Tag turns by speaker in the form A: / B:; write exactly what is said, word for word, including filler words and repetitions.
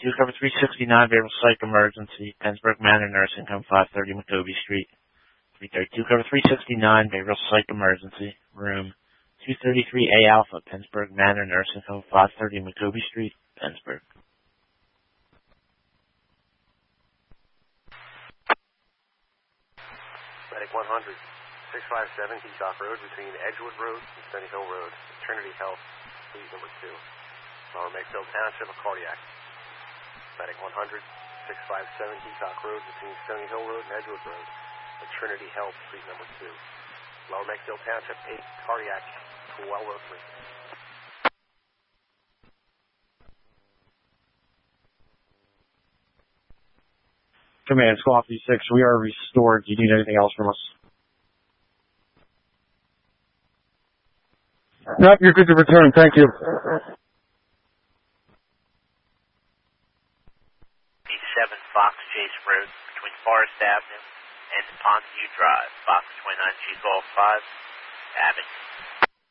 A: two, cover three sixty-nine, behavioral psych emergency, Pennsburg Manor Nursing Home, five thirty McCovey Street. three thirty-two, cover three sixty-nine, behavioral psych emergency, room two thirty-three A Alpha, Pennsburg Manor Nursing Home, five thirty McCovey Street, Pennsburg.
B: Medic one hundred, six five seven Heathcock Road between Edgewood Road and Stony Hill Road, Trinity Health, please number two. Lower Makefield Township, a cardiac. Medic one hundred, six five seven Heathcock Road between Stony Hill Road and Edgewood Road, at Trinity Health, please number two. Lower Makefield Township, eight cardiac, twelve oh three.
C: Command, Squawk six, we are restored. Do you need anything else from us? No, you're good to return. Thank you.
D: eighty-seven Fox Chase Road between Forest Avenue and Pondview Drive, Fox twenty-nine G Golf five, Abbott.